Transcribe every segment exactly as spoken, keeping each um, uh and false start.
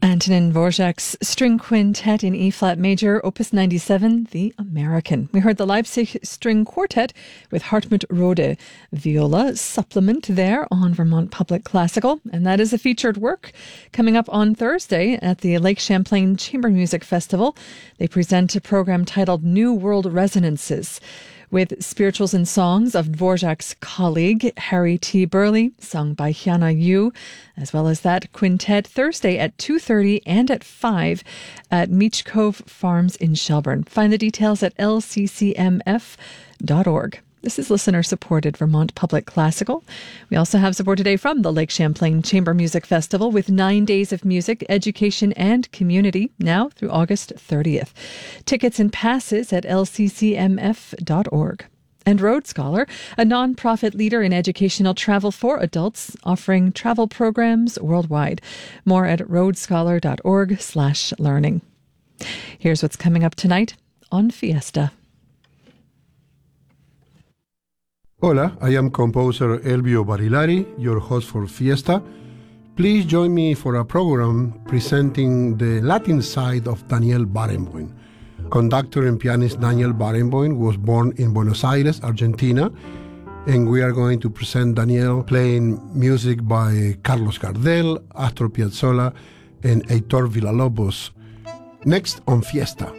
Antonin Dvorak's String Quintet in E-flat major, Opus ninety-seven, The American. We heard the Leipzig String Quartet with Hartmut Rohde viola supplement there on Vermont Public Classical. And that is a featured work coming up on Thursday at the Lake Champlain Chamber Music Festival. They present a program titled New World Resonances, with spirituals and songs of Dvorak's colleague, Harry T. Burley, sung by Hyana Yu, as well as that quintet Thursday at two thirty and at five at Meech Cove Farms in Shelburne. Find the details at L C C M F dot org. This is listener-supported Vermont Public Classical. We also have support today from the Lake Champlain Chamber Music Festival with nine days of music, education, and community, now through August thirtieth. Tickets and passes at L C C M F dot org. And Road Scholar, a nonprofit leader in educational travel for adults, offering travel programs worldwide. More at roadscholar dot org slash learning. Here's what's coming up tonight on Fiesta. Hola, I am composer Elvio Barilari, your host for Fiesta. Please join me for a program presenting the Latin side of Daniel Barenboim. Conductor and pianist Daniel Barenboim was born in Buenos Aires, Argentina, and we are going to present Daniel playing music by Carlos Gardel, Astor Piazzolla, and Heitor Villa-Lobos. Next on Fiesta.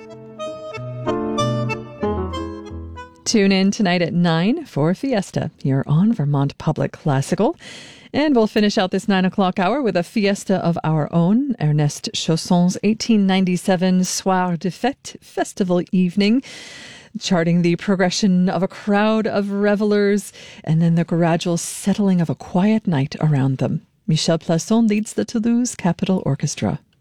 Tune in tonight at nine for Fiesta here on Vermont Public Classical. And we'll finish out this nine o'clock hour with a fiesta of our own, Ernest Chausson's eighteen ninety-seven Soir de Fête, Festival Evening, charting the progression of a crowd of revelers and then the gradual settling of a quiet night around them. Michel Plasson leads the Toulouse Capitol Orchestra.